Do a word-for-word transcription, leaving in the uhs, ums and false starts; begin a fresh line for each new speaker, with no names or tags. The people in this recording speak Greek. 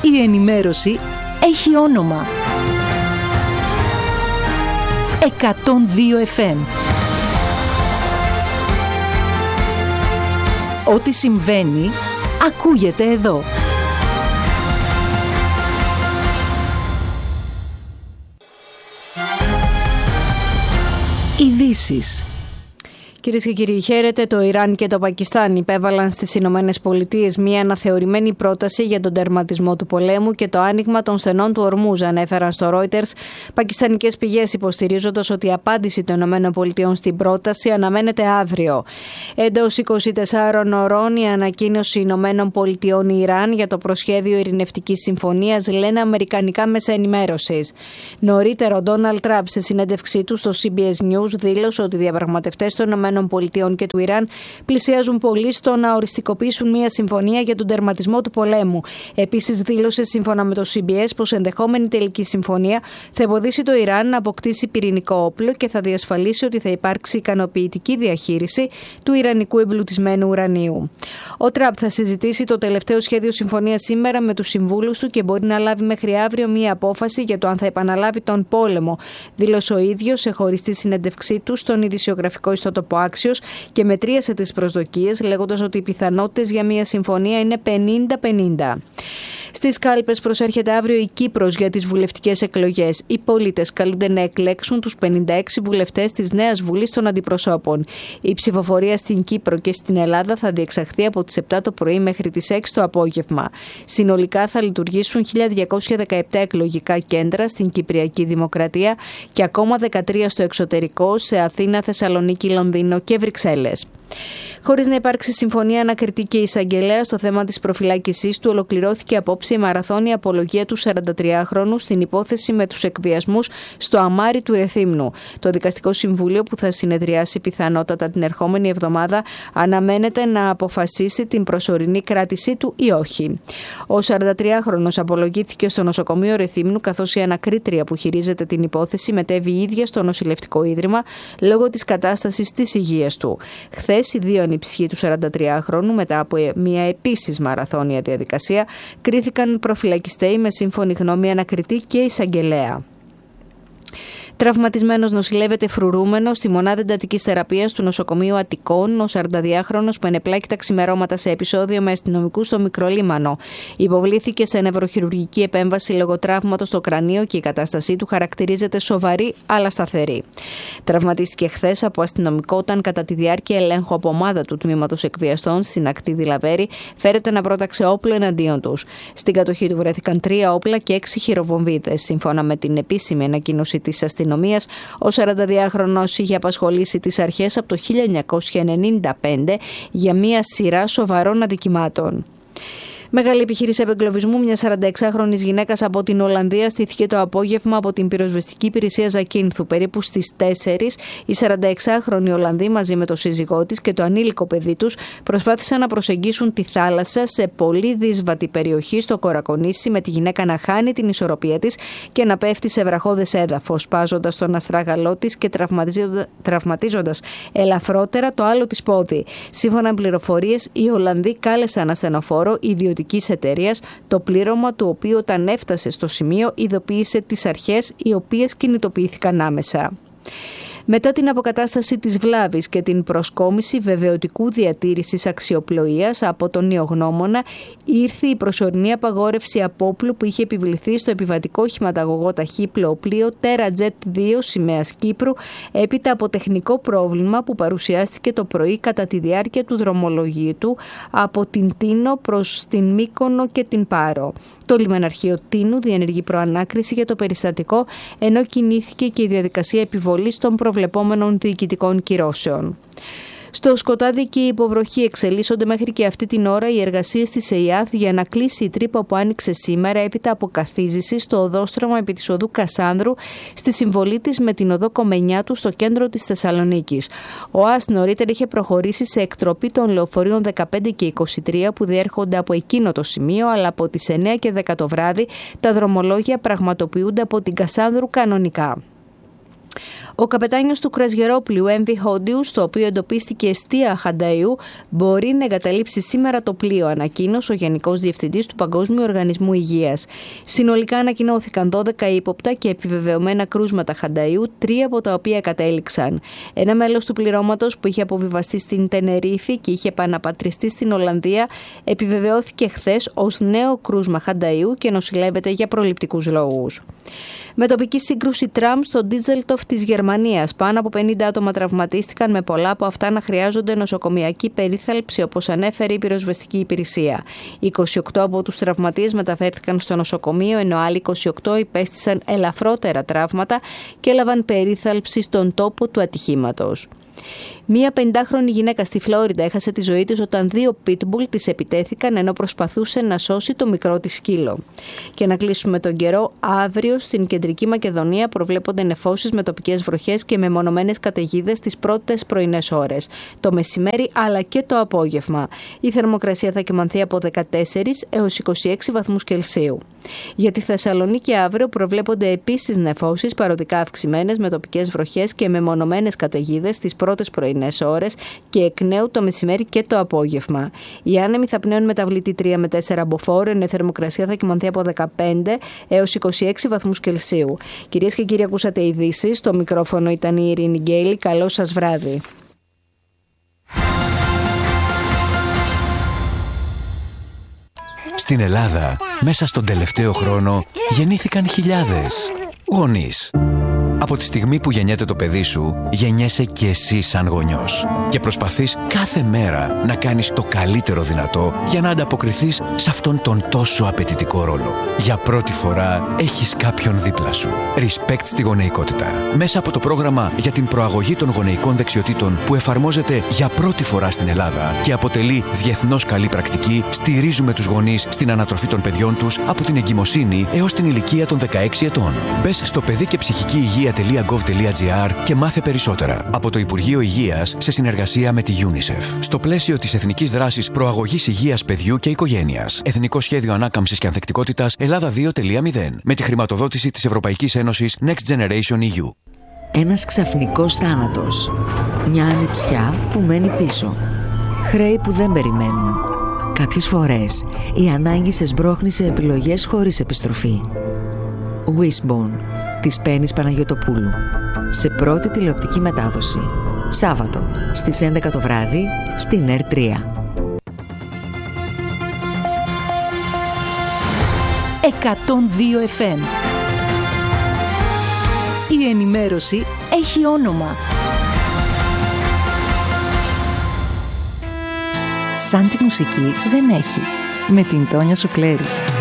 Η ενημέρωση έχει όνομα. εκατόν δύο εφ εμ. Ό,τι συμβαίνει, ακούγεται εδώ. Ειδήσεις.
Κυρίες και κύριοι, χαίρετε. Το Ιράν και το Πακιστάν υπέβαλαν στις Ηνωμένες Πολιτείες μια αναθεωρημένη πρόταση για τον τερματισμό του πολέμου και το άνοιγμα των στενών του Ορμούζ, ανέφεραν στο Reuters πακιστανικές πηγές, υποστηρίζοντας ότι η απάντηση των Ηνωμένων Πολιτειών στην πρόταση αναμένεται αύριο. Εντός είκοσι τεσσάρων ωρών, η ανακοίνωση Ηνωμένων Πολιτειών Ιράν για το προσχέδιο ειρηνευτικής συμφωνίας, λένε αμερικανικά μέσα ενημέρωσης. Νωρίτερα, ο Ντόναλντ Τραμπ, σε συνέντευξή του στο σι μπι ες News, δήλωσε ότι οι διαπραγματευτές των ΗΠΑ και του Ιράν πλησιάζουν πολύ στο να οριστικοποιήσουν μια συμφωνία για τον τερματισμό του πολέμου. Επίσης, δήλωσε σύμφωνα με το σι μπι ες πως ενδεχόμενη τελική συμφωνία θα εμποδίσει το Ιράν να αποκτήσει πυρηνικό όπλο και θα διασφαλίσει ότι θα υπάρξει ικανοποιητική διαχείριση του ιρανικού εμπλουτισμένου ουρανίου. Ο Τραμπ θα συζητήσει το τελευταίο σχέδιο συμφωνίας σήμερα με τους συμβούλους του και μπορεί να λάβει μέχρι αύριο μια απόφαση για το αν θα επαναλάβει τον πόλεμο, δήλωσε ο ίδιος σε χωριστή συνέντευξή του στον ειδησιογραφικό ιστότοπο Άξιος και μετρίασε τις προσδοκίες, λέγοντας ότι οι πιθανότητες για μια συμφωνία είναι πενήντα πενήντα. Στις κάλπες προσέρχεται αύριο η Κύπρος για τις βουλευτικές εκλογές. Οι πολίτες καλούνται να εκλέξουν τους πενήντα έξι βουλευτές της νέας Βουλής των Αντιπροσώπων. Η ψηφοφορία στην Κύπρο και στην Ελλάδα θα διεξαχθεί από τις επτά το πρωί μέχρι τις έξι το απόγευμα. Συνολικά θα λειτουργήσουν χίλια διακόσια δεκαεπτά εκλογικά κέντρα στην Κυπριακή Δημοκρατία και ακόμα δεκατρία στο εξωτερικό, σε Αθήνα, Θεσσαλονίκη, Λονδίνο και Βρυξέλλες. Χωρίς να υπάρξει συμφωνία ανακριτή και εισαγγελέα στο θέμα της προφυλάκησής του, ολοκληρώθηκε απόψε η μαραθώνια απολογία του σαραντατριάχρονου στην υπόθεση με τους εκβιασμούς στο αμάρι του Ρεθύμνου. Το Δικαστικό Συμβούλιο, που θα συνεδριάσει πιθανότατα την ερχόμενη εβδομάδα, αναμένεται να αποφασίσει την προσωρινή κράτησή του ή όχι. Ο σαραντατριάχρονος απολογήθηκε στο νοσοκομείο Ρεθύμνου, καθώς η ανακρίτρια που χειρίζεται την υπόθεση μετέβη η ίδια στο νοσηλευτικό ίδρυμα λόγω της κατάστασης της υγείας του. Χθες, οι δύο ανιψιοί του σαραντατριάχρονου, μετά από μια επίσης μαραθώνια διαδικασία, κρίθηκαν προφυλακιστέοι με σύμφωνη γνώμη ανακριτή και εισαγγελέα. Τραυματισμένος νοσηλεύεται φρουρούμενος στη μονάδα εντατικής θεραπείας του νοσοκομείου Αττικών, ο σαρανταδυάχρονος που ενεπλάκη τα ξημερώματα σε επεισόδιο με αστυνομικούς στο Μικρολίμανο. Υποβλήθηκε σε νευροχειρουργική επέμβαση λόγω τραύματος στο κρανίο και η κατάστασή του χαρακτηρίζεται σοβαρή αλλά σταθερή. Τραυματίστηκε χθες από αστυνομικό όταν, κατά τη διάρκεια ελέγχου από ομάδα του τμήματος εκβιαστών στην ακτή Δηλαβέρη, φέρεται να πρόταξε όπλο εναντίον τους. Στην κατοχή του βρέθηκαν τρία όπλα και έξι χειροβομβίδες. Σύμφωνα με την επίσημη ανακοίνωση της αστυνομίας, ο σαρανταδυάχρονος είχε απασχολήσει τις αρχές από το χίλια εννιακόσια ενενήντα πέντε για μία σειρά σοβαρών αδικημάτων. Μεγάλη επιχείρηση απεγκλωβισμού μιας σαρανταεξάχρονης γυναίκας από την Ολλανδία στήθηκε το απόγευμα από την πυροσβεστική υπηρεσία Ζακίνθου. Περίπου στις τέσσερις, η σαρανταεξάχρονη Ολλανδή μαζί με το σύζυγό της και το ανήλικο παιδί τους προσπάθησαν να προσεγγίσουν τη θάλασσα σε πολύ δύσβατη περιοχή στο Κορακονήσι, με τη γυναίκα να χάνει την ισορροπία της και να πέφτει σε βραχώδες έδαφος, σπάζοντας τον αστράγαλό της και τραυματίζοντας ελαφρότερα το άλλο της πόδι. Σύμφωνα με πληροφορίες, οι Ολλανδοί κάλεσαν ασθενοφόρο ιδιωτικής εταιρείας, το πλήρωμα του οποίου, όταν έφτασε στο σημείο, ειδοποίησε τις αρχές, οι οποίες κινητοποιήθηκαν άμεσα. Μετά την αποκατάσταση της βλάβης και την προσκόμιση βεβαιωτικού διατήρησης αξιοπλοείας από τον ιογνώμονα, ήρθε η προσωρινή απαγόρευση απόπλου που είχε επιβληθεί στο επιβατικό οχηματαγωγό ταχύπλοο πλοίο TerraJet δύο σημαίας Κύπρου, έπειτα από τεχνικό πρόβλημα που παρουσιάστηκε το πρωί κατά τη διάρκεια του δρομολογίου του από την Τίνο προς την Μύκονο και την Πάρο. Το λιμεναρχείο Τίνου διενεργεί προανάκριση για το περιστατικό, ενώ κινήθηκε και η διαδικασία επιβολής των προβλεπόμενων διοικητικών κυρώσεων. Στο σκοτάδι και η υποβροχή εξελίσσονται μέχρι και αυτή την ώρα οι εργασίες της ΕΙΑΘ για να κλείσει η τρύπα που άνοιξε σήμερα έπειτα από καθίζηση στο οδόστρωμα επί της οδού Κασάνδρου στη συμβολή της με την οδό Κομενιάτου στο κέντρο της Θεσσαλονίκης. Ο ΑΣ νωρίτερα είχε προχωρήσει σε εκτροπή των λεωφορείων δεκαπέντε και είκοσι τρία που διέρχονται από εκείνο το σημείο, αλλά από τις εννέα και δέκα το βράδυ τα δρομολόγια πραγματοποιούνται από την Κασάνδρου κανονικά. Ο καπετάνιος του κρουαζιερόπλοιου εμ βι Hondius, το οποίο εντοπίστηκε εστία Χανταϊού, μπορεί να εγκαταλείψει σήμερα το πλοίο, ανακοίνωσε ο Γενικός Διευθυντής του Παγκόσμιου Οργανισμού Υγείας. Συνολικά ανακοινώθηκαν δώδεκα ύποπτα και επιβεβαιωμένα κρούσματα Χανταϊού, τρία από τα οποία κατέληξαν. Ένα μέλος του πληρώματος που είχε αποβιβαστεί στην Τενερίφη και είχε επαναπατριστεί στην Ολλανδία επιβεβαιώθηκε χθες ως νέο κρούσμα Χανταϊού και νοσηλεύεται για προληπτικούς λόγους. Με τοπική σύγκρουση τραμ στο Ντίτζελτοφ της Γερμανίας, πάνω από πενήντα άτομα τραυματίστηκαν, με πολλά από αυτά να χρειάζονται νοσοκομιακή περίθαλψη, όπως ανέφερε η πυροσβεστική υπηρεσία. είκοσι οκτώ από τους τραυματίες μεταφέρθηκαν στο νοσοκομείο, ενώ άλλοι είκοσι οκτώ υπέστησαν ελαφρότερα τραύματα και έλαβαν περίθαλψη στον τόπο του ατυχήματος. Μία πενηντάχρονη γυναίκα στη Φλόριντα έχασε τη ζωή της όταν δύο πιτμπουλ της επιτέθηκαν ενώ προσπαθούσε να σώσει το μικρό της σκύλο. Και να κλείσουμε τον καιρό, αύριο στην Κεντρική Μακεδονία προβλέπονται νεφώσεις με τοπικές βροχές και μεμονωμένες καταιγίδες τις πρώτες πρωινές ώρες, το μεσημέρι αλλά και το απόγευμα. Η θερμοκρασία θα κυμανθεί από δεκατέσσερις έως είκοσι έξι βαθμούς Κελσίου. Για τη Θεσσαλονίκη αύριο προβλέπονται επίσης νεφώσεις παροδικά αυξημένες με τοπικές βροχές και μεμονωμένες καταιγίδες τις πρώτες πρωινές ώρες και εκ νέου το μεσημέρι και το απόγευμα. Οι άνεμοι θα πνέουν μεταβλητή τρία με τέσσερα μποφόρ, ενώ η θερμοκρασία θα κυμανθεί από δεκαπέντε έως είκοσι έξι βαθμούς Κελσίου. Κυρίες και κύριοι, ακούσατε ειδήσεις. Στο μικρόφωνο ήταν η Ειρήνη Γκέιλη. Καλό σας βράδυ.
Στην Ελλάδα, μέσα στον τελευταίο χρόνο, γεννήθηκαν χιλιάδες γονείς. Από τη στιγμή που γεννιέται το παιδί σου, γεννιέσαι και εσύ σαν γονιός. Και προσπαθείς κάθε μέρα να κάνεις το καλύτερο δυνατό για να ανταποκριθείς σε αυτόν τον τόσο απαιτητικό ρόλο. Για πρώτη φορά έχεις κάποιον δίπλα σου. Respect στη γονεϊκότητα. Μέσα από το πρόγραμμα για την προαγωγή των γονεϊκών δεξιοτήτων που εφαρμόζεται για πρώτη φορά στην Ελλάδα και αποτελεί διεθνώς καλή πρακτική, στηρίζουμε τους γονείς στην ανατροφή των παιδιών τους από την εγκυμοσύνη έως την ηλικία των δεκαέξι ετών. Μπες στο παιδί και ψυχική υγεία τελεία γκοβ τελεία τζι άρ και μάθε περισσότερα. Από το Υπουργείο Υγείας σε συνεργασία με τη UNICEF. Στο πλαίσιο της Εθνικής Δράσης Προαγωγής Υγείας Παιδιού και Οικογένειας. Εθνικό Σχέδιο Ανάκαμψης και Ανθεκτικότητας Ελλάδα δύο τελεία μηδέν. Με τη χρηματοδότηση της Ευρωπαϊκής Ένωσης Next Generation ι γιου.
Ένας ξαφνικός θάνατος. Μια ανιψιά που μένει πίσω. Χρέη που δεν περιμένουν. Κάποιες φορές η ανάγκη σε σμπρώχνει σε επιλογές χωρίς επιστροφή. Wishbone της Πέννης Παναγιωτοπούλου. Σε πρώτη τηλεοπτική μετάδοση. Σάββατο στις έντεκα το βράδυ στην Ερ τρία.
εκατόν δύο εφ εμ. Η ενημέρωση έχει όνομα. Σαν τη μουσική δεν έχει. Με την Τόνια Σουφλέρη.